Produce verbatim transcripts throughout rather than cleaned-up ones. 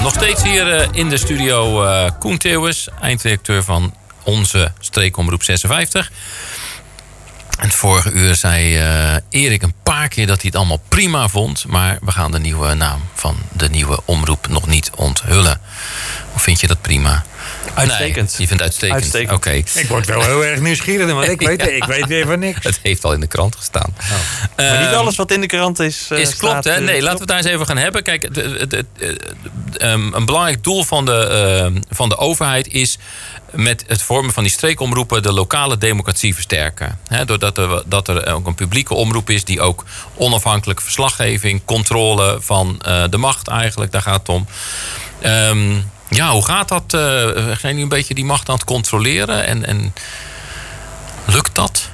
nog steeds hier uh, in de studio uh, Koen Theeuwens, eindredacteur van onze streekomroep zesenvijftig. En het vorige uur zei uh, Erik een paar keer dat hij het allemaal prima vond. Maar we gaan de nieuwe naam van de nieuwe omroep nog niet onthullen. Of vind je dat prima? Uitstekend. Nee, je vindt het uitstekend. uitstekend. Oké. Okay. Ik word wel heel erg nieuwsgierig, want ik weet, ja. ik weet weer van niks. Het heeft al in de krant gestaan. Oh. Uh, maar niet alles wat in de krant is... Uh, is klopt, hè? Nee, uh, laten we het daar eens even gaan hebben. Kijk, het, het, het, um, een belangrijk doel van de, uh, van de overheid is met het vormen van die streekomroepen de lokale democratie versterken. He, doordat er, dat er ook een publieke omroep is die ook onafhankelijke verslaggeving, controle van uh, de macht eigenlijk, daar gaat het om. Um, ja, hoe gaat dat? Uh, we zijn nu een beetje die macht aan het controleren en, en lukt dat?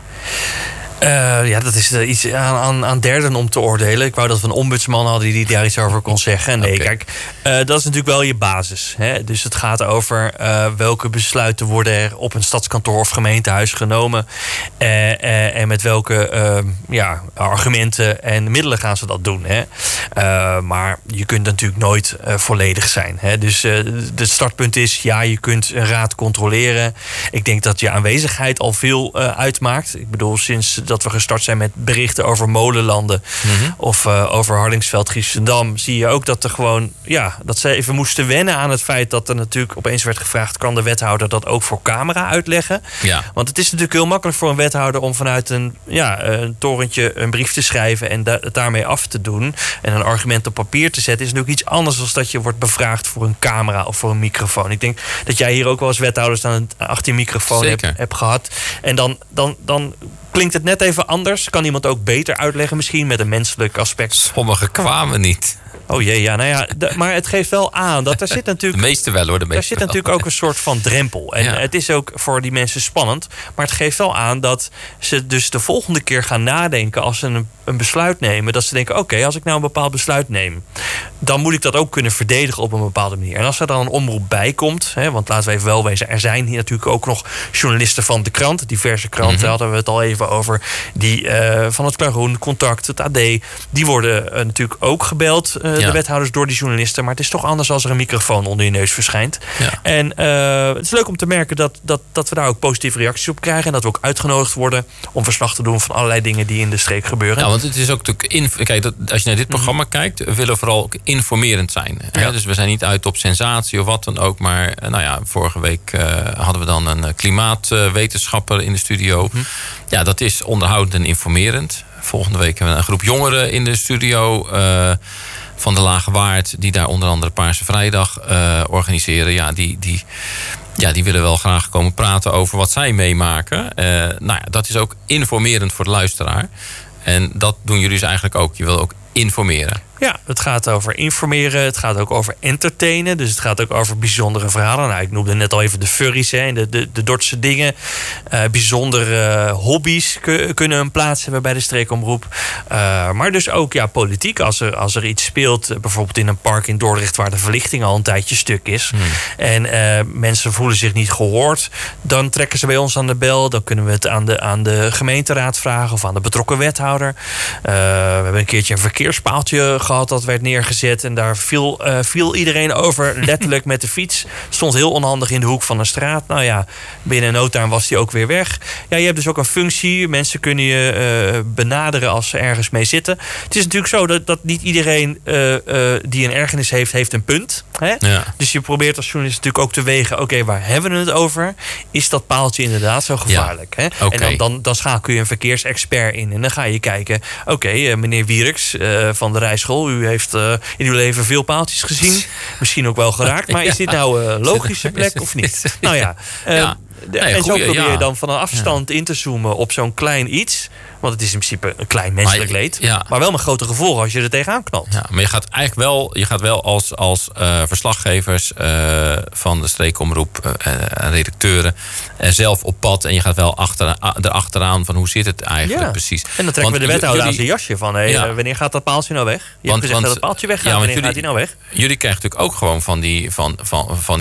Uh, ja, dat is uh, iets aan, aan, aan derden om te oordelen. Ik wou dat we een ombudsman hadden die daar iets over kon zeggen. Nee, okay. Kijk, uh, dat is natuurlijk wel je basis. Hè? Dus het gaat over uh, welke besluiten worden er op een stadskantoor of gemeentehuis genomen. Uh, uh, en met welke uh, ja, argumenten en middelen gaan ze dat doen. Hè? Uh, maar je kunt natuurlijk nooit uh, volledig zijn. Hè? Dus uh, het startpunt is, ja, je kunt een raad controleren. Ik denk dat je aanwezigheid al veel uh, uitmaakt. Ik bedoel, sinds dat we gestart zijn met berichten over molenlanden, mm-hmm. of uh, over Hardingsveld, Giessendam, zie je ook dat er gewoon, ja, dat ze even moesten wennen aan het feit dat er natuurlijk opeens werd gevraagd, kan de wethouder dat ook voor camera uitleggen? Ja. Want het is natuurlijk heel makkelijk voor een wethouder om vanuit een, ja, een torentje een brief te schrijven en da- het daarmee af te doen en een argument op papier te zetten, is natuurlijk iets anders dan dat je wordt bevraagd voor een camera of voor een microfoon. Ik denk dat jij hier ook wel eens wethouders aan achter je microfoon hebt heb gehad. En dan, dan, dan klinkt het net even anders. Kan iemand ook beter uitleggen misschien met een menselijk aspect? Sommigen kwamen niet. Oh jee, ja, nou ja, de, maar het geeft wel aan dat er zit natuurlijk... De meeste wel hoor, de meeste Er zit wel. natuurlijk ook een soort van drempel. En ja. Het is ook voor die mensen spannend. Maar het geeft wel aan dat ze dus de volgende keer gaan nadenken als ze een, een besluit nemen. Dat ze denken, oké, okay, als ik nou een bepaald besluit neem, dan moet ik dat ook kunnen verdedigen op een bepaalde manier. En als er dan een omroep bij komt, hè, want laten we even wel wezen, er zijn hier natuurlijk ook nog journalisten van de krant, diverse kranten, mm-hmm. hadden we het al even over, die uh, van het Klaroen, Contact, het A D, die worden uh, natuurlijk ook gebeld, uh, ja. de wethouders, door die journalisten. Maar het is toch anders als er een microfoon onder je neus verschijnt. Ja. En uh, het is leuk om te merken dat, dat, dat we daar ook positieve reacties op krijgen en dat we ook uitgenodigd worden om verslag te doen van allerlei dingen die in de streek gebeuren. Ja, want het is ook natuurlijk, inf- kijk, dat, als je naar dit programma mm-hmm. kijkt, we willen vooral informerend zijn. Ja. Hè? Dus we zijn niet uit op sensatie of wat dan ook. Maar nou ja, vorige week uh, hadden we dan een klimaatwetenschapper in de studio. Mm-hmm. Ja, dat is onderhoudend en informerend. Volgende week hebben we een groep jongeren in de studio uh, van de Lage Waard, die daar onder andere Paarse Vrijdag uh, organiseren. Ja, die, die, ja, die willen wel graag komen praten over wat zij meemaken. Uh, nou ja, dat is ook informerend voor de luisteraar. En dat doen jullie dus eigenlijk ook. Je wil ook informeren. Ja, het gaat over informeren. Het gaat ook over entertainen. Dus het gaat ook over bijzondere verhalen. Nou, ik noemde net al even de furries en de, de, de Dordtse dingen. Uh, bijzondere hobby's k- kunnen een plaats hebben bij de streekomroep. Uh, maar dus ook ja, politiek. Als er, als er iets speelt, bijvoorbeeld in een park in Dordrecht waar de verlichting al een tijdje stuk is. Hmm. En uh, mensen voelen zich niet gehoord. Dan trekken ze bij ons aan de bel. Dan kunnen we het aan de, aan de gemeenteraad vragen of aan de betrokken wethouder. Uh, we hebben een keertje een verkeerspaaltje gehad dat werd neergezet en daar viel, uh, viel iedereen over, letterlijk met de fiets. Stond heel onhandig in de hoek van een straat. Nou ja, binnen no time was die ook weer weg. Ja, je hebt dus ook een functie. Mensen kunnen je uh, benaderen als ze ergens mee zitten. Het is natuurlijk zo dat, dat niet iedereen uh, uh, die een ergernis heeft, heeft een punt. Hè? Ja. Dus je probeert als journalist natuurlijk ook te wegen, oké, okay, waar hebben we het over? Is dat paaltje inderdaad zo gevaarlijk? Ja. Hè? Okay. En dan, dan, dan schakel je een verkeersexpert in en dan ga je kijken, oké, okay, uh, meneer Wierks uh, van de rijschool, u heeft uh, in uw leven veel paaltjes gezien. Misschien ook wel geraakt. Maar is dit nou een logische plek of niet? Nou ja. Uh, ja. Nee, en goeie, zo probeer je ja. dan van een afstand ja. in te zoomen op zo'n klein iets. Want het is in principe een klein menselijk maar, leed. Ja. Maar wel met grote gevolgen als je er tegenaan knalt. Ja, maar je gaat eigenlijk wel, je gaat wel als, als uh, verslaggevers uh, van de streekomroep uh, en redacteuren uh, zelf op pad. En je gaat wel achter, uh, erachteraan van hoe zit het eigenlijk ja. precies. En dan trekken want we de wethouder aan zijn jasje van hey, ja. uh, wanneer gaat dat paaltje nou weg? Je want, hebt gezegd want, dat het paaltje weggaat. Ja, wanneer jullie, gaat hij nou weg? Jullie krijgen natuurlijk ook gewoon van die, van, van, van die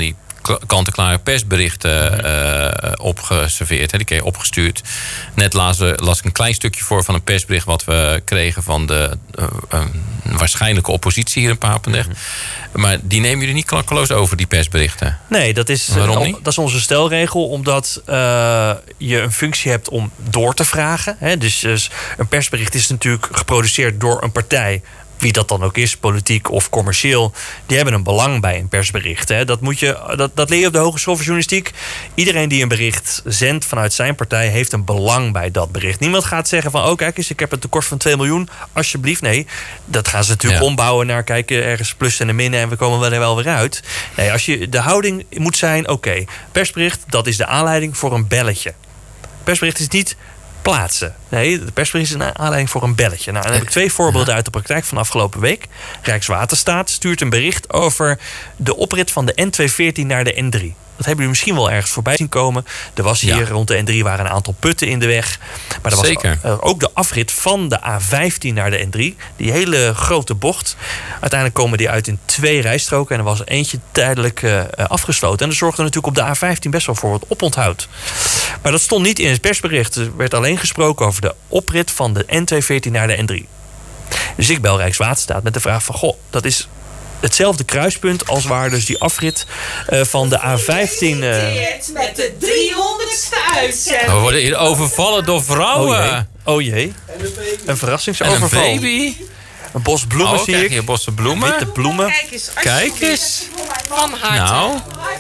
kant-en-klare persberichten uh, opgeserveerd. Hè. Die kreeg je opgestuurd. Net las, las ik een klein stukje voor van een persbericht wat we kregen van de uh, uh, waarschijnlijke oppositie hier in Papendrecht. Mm-hmm. Maar die nemen jullie niet klakkeloos over, die persberichten? Nee, dat is, Waarom niet? dat is onze stelregel. Omdat uh, je een functie hebt om door te vragen. Hè. Dus, dus een persbericht is natuurlijk geproduceerd door een partij. Wie dat dan ook is, politiek of commercieel, die hebben een belang bij een persbericht. Hè. Dat, moet je, dat, dat leer je op de Hogeschool voor Journalistiek. Iedereen die een bericht zendt vanuit zijn partij heeft een belang bij dat bericht. Niemand gaat zeggen van, oh kijk eens, ik heb een tekort van twee miljoen, alsjeblieft. Nee, dat gaan ze natuurlijk ja. ombouwen naar kijken, ergens plus en een min en we komen er wel weer uit. Nee, als je, de houding moet zijn, oké, okay, persbericht, dat is de aanleiding voor een belletje. Persbericht is niet plaatsen. Nee, de persbericht is een aanleiding voor een belletje. Nou, dan heb ik twee voorbeelden uit de praktijk van afgelopen week. Rijkswaterstaat stuurt een bericht over de oprit van de N tweehonderdveertien naar de N drie. Dat hebben jullie misschien wel ergens voorbij zien komen. Er was hier ja. rond de N drie waren een aantal putten in de weg. Maar er was Zeker. ook de afrit van de A vijftien naar de N drie. Die hele grote bocht. Uiteindelijk komen die uit in twee rijstroken. En er was eentje tijdelijk uh, afgesloten. En dat zorgde natuurlijk op de A vijftien best wel voor wat oponthoud. Maar dat stond niet in het persbericht. Er werd alleen gesproken over de oprit van de N tweehonderdveertien naar de N drie. Dus ik bel Rijkswaterstaat met de vraag van, goh, dat is hetzelfde kruispunt als waar dus die afrit uh, van de A vijftien... Uh... met de driehonderdste uitzending. We worden hier overvallen door vrouwen. Oh jee, oh jee. Een verrassingsoverval. En een baby. Een bos bloemen oh, zie kijk, ik. hier bossen bloemen. Witte bloemen. Kijk eens. Kijk eens. Van harte. Nou,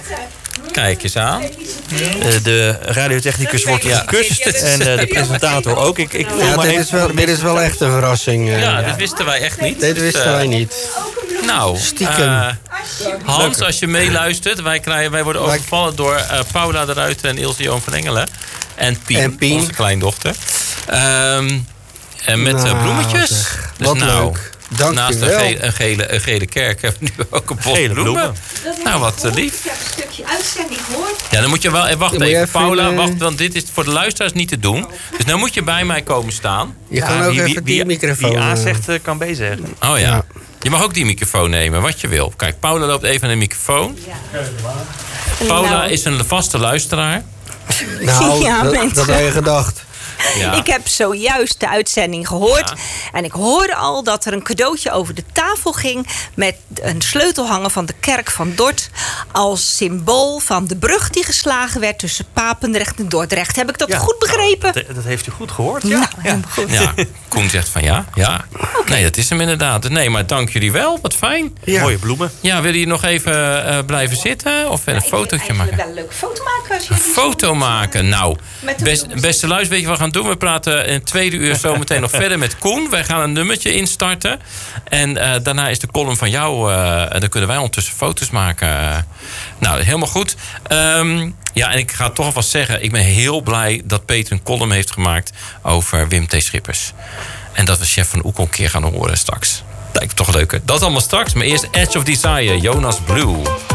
kijk eens aan. Uh, de radiotechnicus wordt ja. gekust en uh, de presentator ook. Ik, ik ja, dit, is wel, dit is wel echt een verrassing. Uh, ja, dit wisten wij echt niet. Dit wisten uh, wij niet. Nou, stiekem. Uh, Hans, als je meeluistert, wij, krijgen, wij worden overvallen door uh, Paula de Ruiter en Ilse Joon van Engelen. En Pien, en Pien. onze kleindochter. Um, en met nou, bloemetjes. Zeg, dus wat nou, leuk. Dank naast een, ge een, gele, een gele kerk hebben we nu ook een bos gele bloemen. bloemen. Nou, wat uh, lief. Ik heb een stukje uitzending gehoord. Ja, dan moet je wel... Eh, wacht even, even, Paula. Uh... Wacht, want dit is voor de luisteraars niet te doen. Dus nou moet je bij mij komen staan. Je ja, kan ook wie, even die wie, microfoon... Wie A zegt, uh, kan B zeggen. Oh ja. ja. Je mag ook die microfoon nemen, wat je wil. Kijk, Paula loopt even naar de microfoon. Ja. Paula nou. is een vaste luisteraar. Nou, ja, dat, dat had je gedacht. Ja. Ik heb zojuist de uitzending gehoord. Ja. En ik hoorde al dat er een cadeautje over de tafel ging met een sleutelhanger van de kerk van Dort als symbool van de brug die geslagen werd tussen Papendrecht en Dordrecht. Heb ik dat ja. goed begrepen? Dat, dat heeft u goed gehoord, ja. Nou, ja. Goed. ja. Koen zegt van ja, ja. Okay. Nee, dat is hem inderdaad. Nee, maar dank jullie wel, wat fijn. Ja. Mooie bloemen. Ja, willen jullie nog even uh, blijven zitten of ja, een fotootje maken? Ik wil wel een leuke foto maken. Als je een foto maken, nou. Best, beste luister, weet je wat we gaan doen? We praten in het tweede uur zo meteen nog verder met Koen. Wij gaan een nummertje instarten. En uh, daarna is de column van jou. Uh, en dan kunnen wij ondertussen foto's maken. Uh, nou, helemaal goed. Um, ja, en ik ga toch alvast zeggen, ik ben heel blij dat Peter een column heeft gemaakt over Wim T. Schippers. En dat we Chef van Oekel een keer gaan horen straks. Lijkt me toch leuker. Dat allemaal straks, maar eerst Edge of Desire, Jonas Blue.